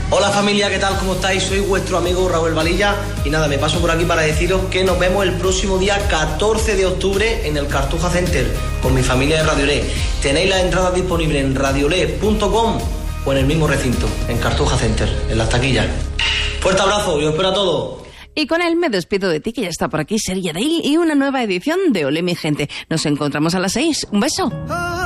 Hola familia, ¿qué tal? ¿Cómo estáis? Soy vuestro amigo Raúl Valilla y nada, me paso por aquí para deciros que nos vemos el próximo día 14 de octubre en el Cartuja Center con mi familia de Radiolé. Tenéis las entradas disponibles en radiolé.com o en el mismo recinto, en Cartuja Center, en las taquillas. Fuerte abrazo y os espero a todos. Y con él me despido de ti, que ya está por aquí Sergio Dale y una nueva edición de Olé mi gente. Nos encontramos a las 6. Un beso.